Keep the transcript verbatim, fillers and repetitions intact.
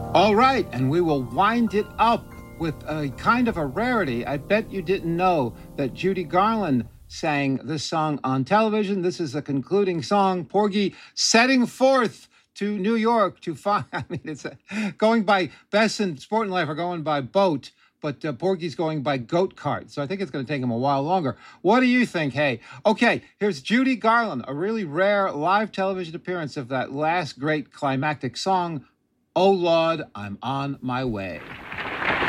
All right, and we will wind it up with a kind of a rarity. I bet you didn't know that Judy Garland sang this song on television. This is a concluding song. Porgy setting forth to New York to find, I mean, it's a, going by Bess and Sport and Life are going by boat, but uh, Porgy's going by goat cart. So I think it's going to take him a while longer. What do you think? Hey, okay, here's Judy Garland, a really rare live television appearance of that last great climactic song, Oh Lord, I'm on my way.